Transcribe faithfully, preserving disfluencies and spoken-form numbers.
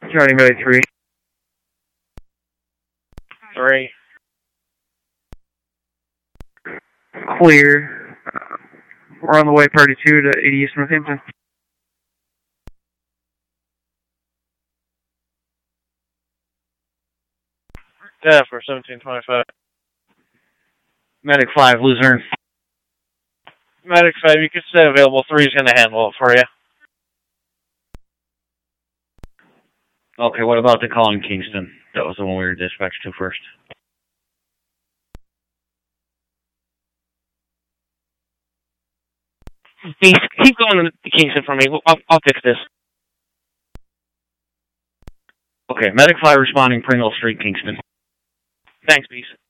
Charlie Bay three. Three. Clear. Uh, we're on the way, party two to eighty East Northampton. Yeah, for seventeen twenty-five. Medic five, Luzerne. Medic five, you can stay available. Three's going to handle it for you. Okay, what about the call in Kingston? That was the one we were dispatched to first. Beast, keep going to Kingston for me. I'll, I'll fix this. Okay, Medic five responding, Pringle Street, Kingston. Thanks, Beast.